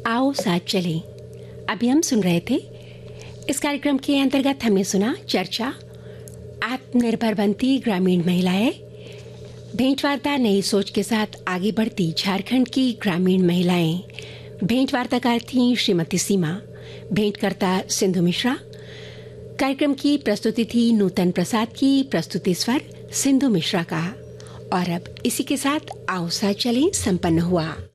आओ साथ चलें। अभी हम सुन रहे थे, इस कार्यक्रम के अंतर्गत हमने सुना चर्चा आत्मनिर्भर बनती ग्रामीण महिलाएं, भेंटवार्ता नई सोच के साथ आगे बढ़ती झारखंड की ग्रामीण महिलाएं। भेंटवार्ताकार थीं श्रीमती सीमा, भेंटकर्ता सिंधु मिश्रा। कार्यक्रम की प्रस्तुति थी नूतन प्रसाद की, प्रस्तुति स्वर सिंधु मिश्रा का। और अब इसी के साथ आओ साथ चलें संपन्न हुआ।